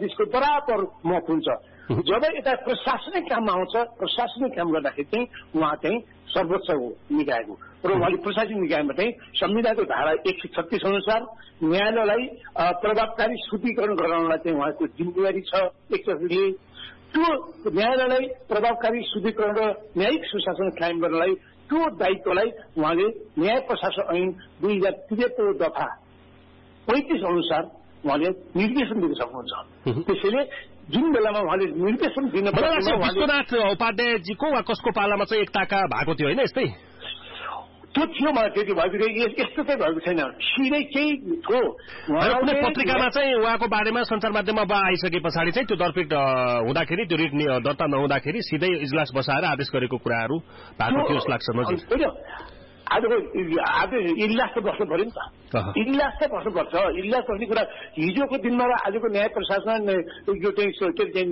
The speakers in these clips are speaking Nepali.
त्यसको बराबर मत हुन्छ। जब यता प्रशासनिक काममा आउँछ, प्रशासनिक काम गर्दाखेरि चाहिँ उहाँ चाहिँ सर्वोच्च निकाय हो र उहाँले प्रशासनिक निकायमा चाहिँ संविधानको धारा 136 अनुसार न्यायालयलाई प्रभावकारी सूत्रीकरण गराउनलाई चाहिँ उहाँको जिम्मेवारी छ। एक तर्फले त्यो न्यायालयलाई प्रभावकारी सूत्रीकरण र न्यायिक सुशासन कायम गर्नलाई त्यो दायित्वलाई उहाँले न्याय प्रशासन ऐन 2073 दफा 35 अनुसार उहाँले निर्देशन दिन सक्नुहुन्छ। त्यसैले जुन बेलामा उहाँले निर्देशन दिन विश्वनाथ उपाध्यायजीको वा कसको पालामा चाहिँ एकताका भएको थियो होइन यस्तै त्यो थियो मलाई त्यति भएको थियो। यस्तो चाहिँ भएको छैन, सिधै केही थियो। कुनै पत्रिकामा चाहिँ उहाँको बारेमा सञ्चार माध्यममा आइसके पछाडि चाहिँ त्यो दरपिट हुँदाखेरि त्यो रिट दर्ता नहुँदाखेरि सिधै इजलास बसाएर आदेश गरेको कुराहरू भएको थियो जस्तो लाग्छ मलाई। आज इजलास त बस्नु पर्यो नि त, इजलास चाहिँ बस्नुपर्छ। इजलास बस्ने कुरा हिजोको दिनमा र आजको न्याय प्रशासन यो चाहिँ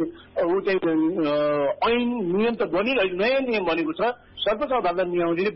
ऐन नियम त बनिरहेको, नयाँ नियम बनेको छ। सर्वोच्च अदालत नियमले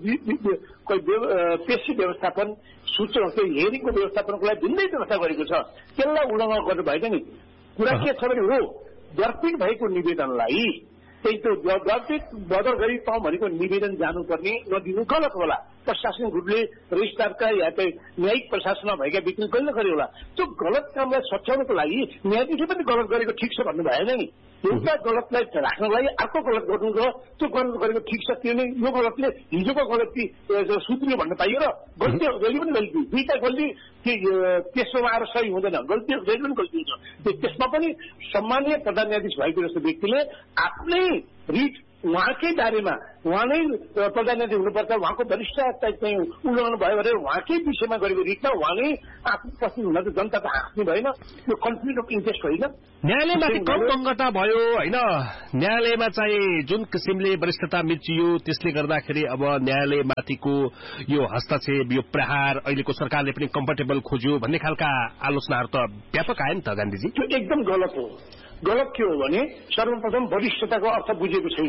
पेशी व्यवस्थापन सूचना हेरिङको व्यवस्थापनको लागि भिन्दै व्यवस्था गरेको छ। त्यसलाई उल्लङ्घन गर्नु भएन नि। कुरा के छ भने हो दर्पित भएको निवेदनलाई त्यही त्यो दर्पित बदर गरी पाउँ भनेको निवेदन जानुपर्ने नदिनु गलत होला। प्रशासनिक रूपले रजिस्ट्रारका या चाहिँ न्यायिक प्रशासनमा भएका व्यक्तिले कहिले गरे होला। त्यो गलत कामलाई सच्याउनको लागि न्यायाधीशले पनि गलत गरेको ठिक छ भन्नु भएन नि। एउटा गलतलाई राख्नको लागि अर्को गलत गर्नु र त्यो गलत गरेको ठिक छ त्यो नै यो गलतले हिजोको गलती सुध्रियो भन्न पाइयो र गल्ती जहिले पनि गल्ती दुईटा गल्ती त्यसमा आएर सही हुँदैन, गल्ती जहिले पनि गल्ती हुन्छ। त्यसमा पनि सम्मानीय प्रधान न्यायाधीश भएको जस्तो व्यक्तिले आफ्नै रिट उहाँकै बारेमा उहाँ नै प्रधान न्यायाधीश हुनुपर्छ, उहाँको वरिष्ठता चाहिँ उल्लङ्घन भयो भने उहाँकै विषयमा गरेको रिटमा उहाँ नै आफू उपस्थित हुन त जनता त हाँस्ने भएन। यो कन्फ्लिक्ट अफ इन्ट्रेस्ट होइन। न्यायालयमाथि कम दङ्गता भयो होइन, न्यायालयमा चाहिँ जुन किसिमले वरिष्ठता मिचियो त्यसले गर्दाखेरि अब न्यायालयमाथिको यो हस्तक्षेप यो प्रहार अहिलेको सरकारले पनि कम्फर्टेबल खोज्यो भन्ने खालका आलोचनाहरू त व्यापक आयो नि त गान्धीजी। त्यो एकदम गलत हो। गलत के हो भने सर्वप्रथम वरिष्ठताको अर्थ बुझेको छैन।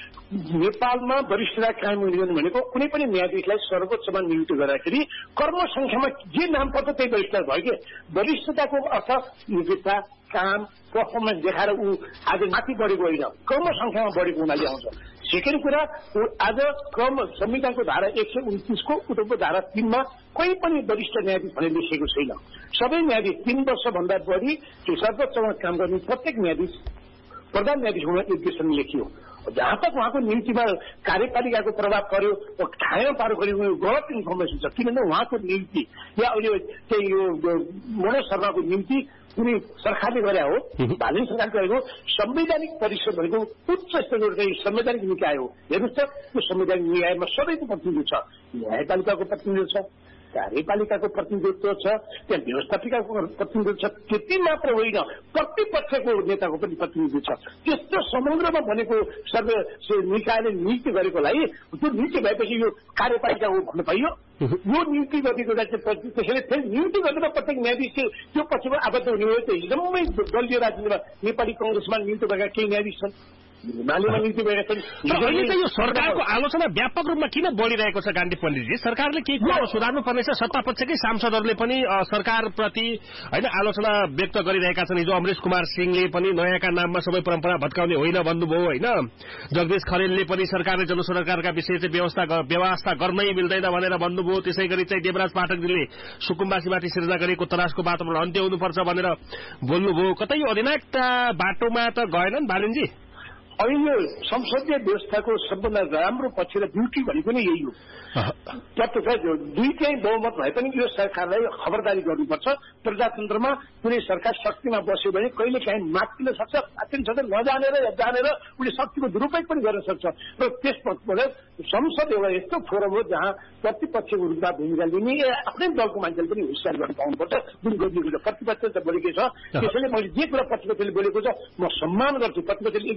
नेपालमा वरिष्ठता कायम हुने भनेको कुनै पनि न्यायाधीशलाई सर्वोच्चमा नियुक्त गर्दाखेरि कर्म संख्यामा जे नाम पर्छ त्यही वरिष्ठ भयो कि वरिष्ठताको अर्थ योग्यता काम पर्फर्मेन्स देखाएर ऊ आज माथि बढेको होइन, कर्म संख्यामा बढेको हुनाले आउँछ। सेकेन्ड कुरा आज क्रम संविधानको धारा 129 को उतको धारा 3 मा कोही पनि वरिष्ठ न्यायाधीश भनेर लेखिएको छैन। सबै न्यायाधीश 3 वर्षभन्दा बढी सर्वोच्चमा काम गर्ने प्रत्येक न्यायाधीश प्रधान न्यायाधीश हुन योग्य लेखियो। जहाँ तक उहाँको नियुक्तिमा कार्यपालिकाको प्रभाव पर्यो ठाउँमा पार गरेको गलत इन्फर्मेसन छ। किनभने उहाँको नियुक्ति या अहिले चाहिँ यो मनोज शर्माको नियुक्ति कुनै सरकारले गरे हो, भाले सरकार गरेको संवैधानिक परिषद भनेको उच्च स्तरको चाहिँ संवैधानिक निकाय हो। हेर्नुहोस् त त्यो संवैधानिक निकायमा सबैको प्रतिनिधित्व छ, न्यायपालिकाको प्रतिनिधित्व छ, कार्यपालिकाको प्रतिनिधित्व छ, त्यहाँ व्यवस्थापिकाको प्रतिनिधित्व छ। त्यति मात्र होइन प्रतिपक्षको नेताको पनि प्रतिनिधित्व छ। त्यस्तो समुद्रमा बनेको निकायले नियुक्ति गरेकोलाई त्यो नियुक्ति भएपछि यो कार्यपालिका हो भन्न पाइयो। यो नियुक्ति गरेको त्यसैले फेरि नियुक्ति गर्नुमा प्रत्येक न्यायाधीश त्यो पछिमा आबद्ध हुने हो। त्यो एकदमै दलीय राजनीतिमा नेपाली कंग्रेसमा नियुक्त भएका केही न्यायाधीश छन्, हिमालयमा नियुक्त भएका छन्। अहिले त यो सरकारको आलोचना व्यापक रूपमा किन बढ़िरहेको छ गान्धी पण्डितजी? सरकारले केही कुरा सुधार्नु पर्ने छ। सत्तापक्षकै सांसदहरूले पनि सरकारप्रति होइन आलोचना व्यक्त गरिरहेका छन्। हिजो अमरेश कुमार सिंहले पनि नयाँका नाममा सबै परम्परा भत्काउने होइन भन्नुभयो होइन। जगदीश खरेलले पनि सरकारले जनसरकारका विषय चाहिँ व्यवस्था गर्नै मिल्दैन भनेर भन्नुभयो। त्यसै गरी चाहिँ देवराज पाठकजीले सुकुम्बासीमाथि सिर्जना गरेको तरासको वातावरण अन्त्य हुनुपर्छ भनेर बोल्नुभयो। कतै यो अधिनायकता बाटोमा त गएनन् बालिनजी? अहिले संसदीय व्यवस्थाको सबभन्दा राम्रो पक्ष र ब्युटी भनेको नै यही हो। दुईटै बहुमत भए पनि यो सरकारलाई खबरदारी गर्नुपर्छ। प्रजातन्त्रमा कुनै सरकार शक्तिमा बस्यो भने कहिले काहीँ मात्तिन सक्छ, मात्तिन सक्छ, नजानेर जानेर उसले शक्तिको दुरुपयोग पनि गर्न सक्छ। र त्यसबाट संसद एउटा यस्तो फोरम हो जहाँ प्रतिपक्षको रूपमा भूमिका लिने आफ्नै दलको मान्छेले पनि होसियार गर्न पाउनुपर्छ। जुन गरिएको छ प्रतिपक्ष त बोलेकै छ, त्यसैले मैले जे कुरा प्रतिपक्षले बोलेको छ म सम्मान गर्छु। प्रतिपक्षले यदि यो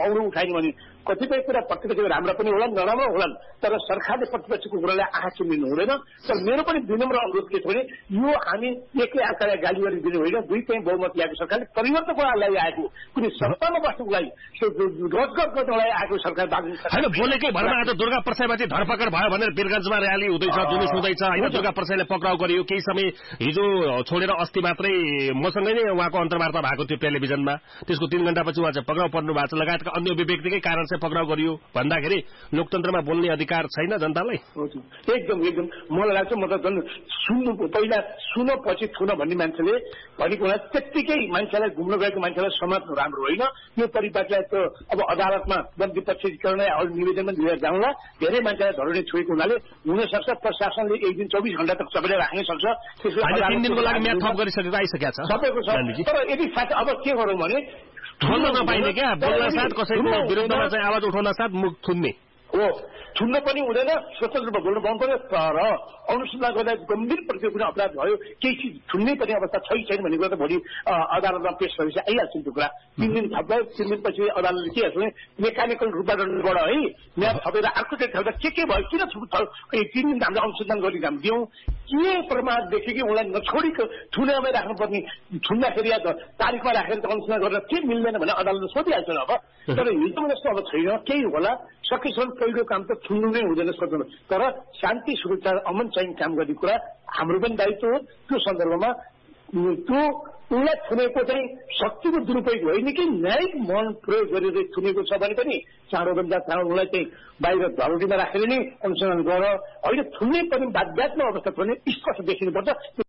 औँलो उठाइने भने कतिपय कुरा प्रत्यक्ष राम्रो पनि होला नराम्रो होला तर सरकारले प्रतिपक्षको कुरालाई आँखा चिम्लिनु हुँदैन। तर मेरो पनि विनम्र अनुरोध के छ भने यो हामी एकै आकारलाई गाली गरी दिने होइन, दुई चाहिँ बहुमत ल्याएको सरकारले परिवर्तनको लागि आएको कुनै सत्तामा बस्नुको लागि रोजगार गर्नको लागि आएको सरकार होइन। बोलेकै भरमा आज दुर्गा प्रसाईमाथि धरपकड भयो भनेर वीरगञ्जमा र्याली हुँदैछ, जुलुस हुँदैछ होइन। दुर्गा प्रसाईलाई पक्राउ गरियो, केही समय हिजो छोडेर अस्ति मात्रै मसँगै नै उहाँको अन्तर्वार्ता भएको थियो टेलिभिजनमा, त्यसको 3 घण्टापछि उहाँ चाहिँ पक्राउ पर्नु भएको छ, लगायतका अन्य व्यक्तिकै कारण चाहिँ पक्राउ गरियो भन्दाखेरि लोकतन्त्रमा बोल्ने अधिकार छैन जनतालाई? एकदम एकदम मलाई लाग्छ। म त झन् सुन्नु पहिला सुन पछि थुन भन्ने मान्छेले भनेको हुँदा त्यत्तिकै मान्छेलाई घुम्न गएको मान्छेलाई समात्नु राम्रो होइन। यो परिपाटीलाई त अब अदालतमा विपक्षीकरण निवेदनमा लिएर जाउँला, धेरै मान्छेलाई धरोहर छोएको हुनाले हुनसक्छ प्रशासनले एक दिन 24 घण्टा तक सबैले राख्नै सक्छ। 3 दिनको लागि म्याद थप गरिसकेको आइसकेको छ सबैको छ। तर यदि साथ अब के गरौँ भने बोल्न नपाइने क्या, बोल्न साथ कसैको विरुद्धमा चाहिँ आवाज उठाउन साथ मुख थुन्ने हो, थुन्न पनि हुँदैन, स्वतन्त्र रूपमा बोल्नु पाउनु पर्यो। तर अनुसन्धान गर्दा गम्भीर प्रति कुनै अपराध भयो, केही चिज थुन्ने पनि अवस्था छैन भन्ने कुरा त भोलि अदालतमा पेश भएपछि आइहाल्छ त्यो कुरा। 3 दिन थप्दा 3 दिनपछि अदालतले के हेर्छ भने मेकानिकल रूपबाट है म्याद थपेर अर्को चाहिँ थप्दा के भयो, किन 3 दिन हामीले अनुसन्धान गरी हामी दियौँ, के प्रमाद देख्यो कि उनलाई नछोडी थुनामै राख्नुपर्ने, थुन्दाखेरि या तारिखमा राखेर अनुसन्धान गरेर के मिल्दैन भने अदालतले सोधिहाल्छ अब। तर हिजो जस्तो अब छैन, केही होला सकेसम्म पहिलो काम त थुन्नु नै हुँदैन सक्दैन। तर शान्ति सुरक्षा अमन चाहिँ काम गर्ने कुरा हाम्रो पनि दायित्व हो। त्यो सन्दर्भमा त्यो उनलाई थुनेको चाहिँ शक्तिको दुरुपयोग होइन कि न्यायिक मन प्रयोग गरेर थुनेको छ भने पनि चाँडोभन्दा चाँडो उनलाई चाहिँ बाहिर धरोटीमा राखेर नै अनुसन्धान गर होइन, थुन्ने पनि बाध्यात्मक अवस्था छ भने स्पष्ट देखिनुपर्छ।